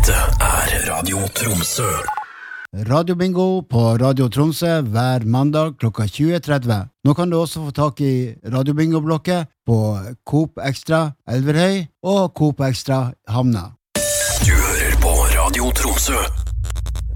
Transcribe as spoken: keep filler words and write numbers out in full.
Dette er Radio Tromsø. Radio Bingo på Radio Tromsø hver mandag klokka tjue tretti. Nå kan du også få tak i Radio Bingo-blokket på Coop Extra Elverhøy og Coop Extra Hamna. Du hører på Radio Tromsø.